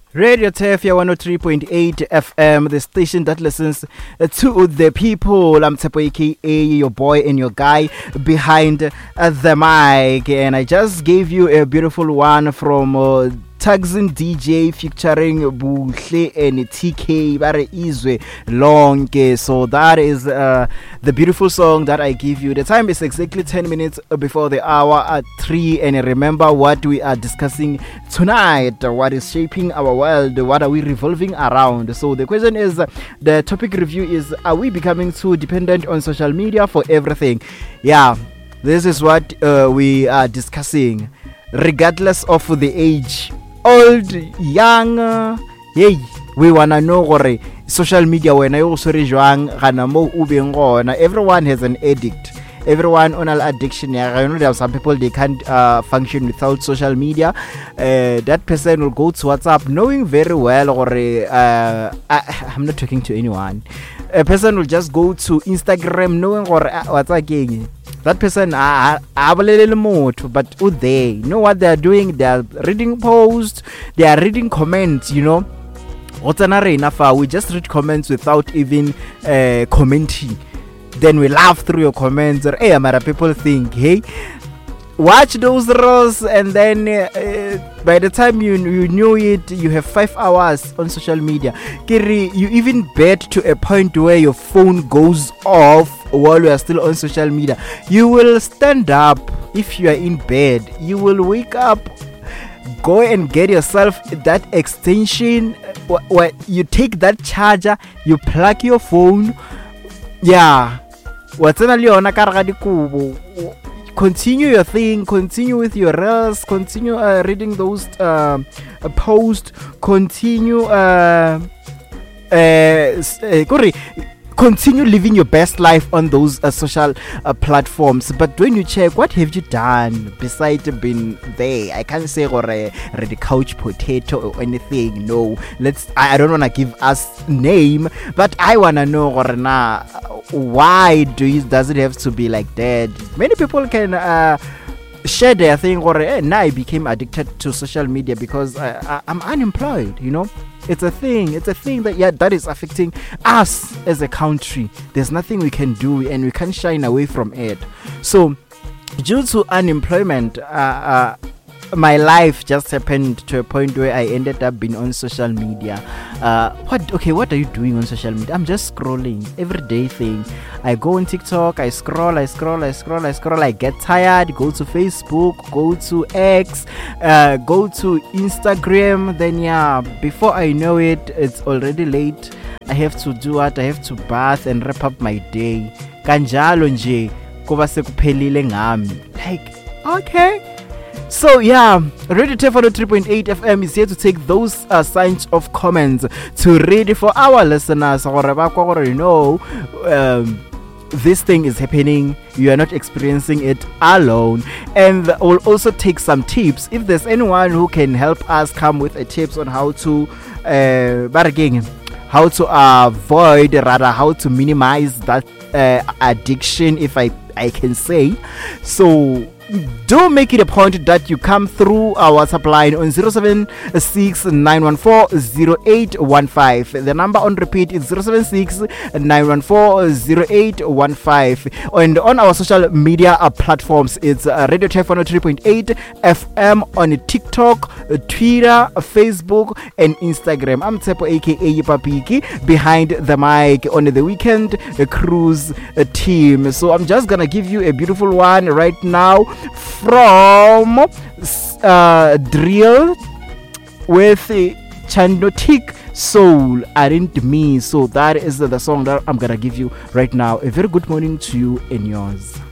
Radio Tefia 103.8 FM, the station that listens to the people. I'm Tepo aka your boy and your guy behind the mic. And I just gave you a beautiful one from Tuxin DJ featuring Buhle and TK Bare Izwe Lonke. So that is the beautiful song that I give you. The time is exactly 10 minutes before the hour at 3. And remember what we are discussing tonight. What is shaping our world? What are we revolving around? So the question is, the topic review is, are we becoming too dependent on social media for everything? Yeah, this is what we are discussing. Regardless of the age, old, young, hey, we wanna know gore social media when I also rejoang gana mo ubeng gona. Everyone has an addict. Everyone on an addiction. I know there are some people they can't function without social media. That person will go to WhatsApp knowing very well or I'm not talking to anyone. A person will just go to Instagram knowing or what's again. That person but they know what they are doing. They are reading posts, they are reading comments, you know. We just read comments without even commenting. Then we laugh through your comments, or hey, Amara, people think, hey, watch those reels, and then by the time you knew it, you have 5 hours on social media. Kiri, you even bet to a point where your phone goes off while you are still on social media. You will stand up if you are in bed. You will wake up, go and get yourself that extension. Where you take that charger, you plug your phone. Yeah, continue your thing, continue with your reels, continue reading those posts, continue continue living your best life on those social platforms. But when you check, what have you done besides being there? I can't say or the couch potato or anything. No, I don't want to give us name, but I want to know why does it have to be like that? Many people can share their thing or now I became addicted to social media because I'm unemployed, you know. It's a thing that is affecting us as a country. There's nothing we can do and we can't shine away from it. So due to unemployment, my life just happened to a point where I ended up being on social media. What are you doing on social media? I'm just scrolling, everyday thing. I go on TikTok, I scroll, I get tired, go to Facebook, go to X, go to Instagram. Then before I know it, it's already late. I have to do what? I have to bath and wrap up my day. Kanjalo nje kuba sekuphelile ngami. Like, okay. So yeah, Radio Tefia 3.8 FM is here to take those signs of comments to read for our listeners. You know, this thing is happening. You are not experiencing it alone. And we'll also take some tips. If there's anyone who can help us come with a tips on how to avoid, rather how to minimize that addiction, if I can say. So do make it a point that you come through our WhatsApp line on 076-914-0815. The number on repeat is 076-914-0815. And on our social media platforms, it's Radio Tefia 3.8 FM on TikTok, Twitter, Facebook, and Instagram. I'm Tepo aka Papiki, behind the mic on the weekend cruise team. So I'm just gonna give you a beautiful one right now from Drill with Chandotic Soul Aren't Me. So that is the song that I'm gonna give you right now. A very good morning to you and yours.